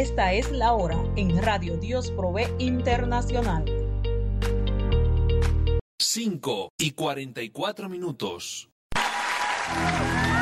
Esta es la hora en Radio Dios Provee Internacional. 5:44.